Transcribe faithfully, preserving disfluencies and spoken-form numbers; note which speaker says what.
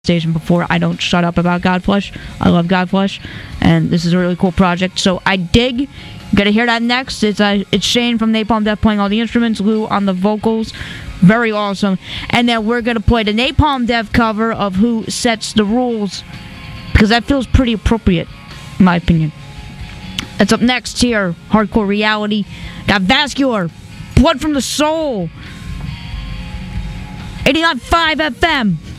Speaker 1: station before. I don't shut up about Godflesh. I love Godflesh, and this is a really cool project. So I dig. You're gonna hear that next. It's uh, it's Shane from Napalm Death playing all the instruments, Lou on the vocals. Very awesome. And then we're gonna play the Napalm Death cover of Who Sets the Rules, because that feels pretty appropriate, in my opinion. That's up next here. Hardcore Reality. Got Vascular, Blood from the Soul. eighty-nine point five F M.